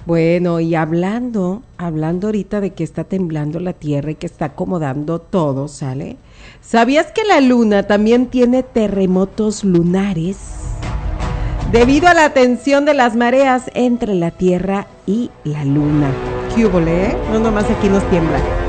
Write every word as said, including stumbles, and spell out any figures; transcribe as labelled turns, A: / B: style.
A: Bueno, y hablando, hablando ahorita de que está temblando la Tierra y que está acomodando todo, ¿sale? ¿Sabías que la Luna también tiene terremotos lunares? Debido a la tensión de las mareas entre la Tierra y la Luna. ¿Qué hubo, eh? No nomás aquí nos tiembla.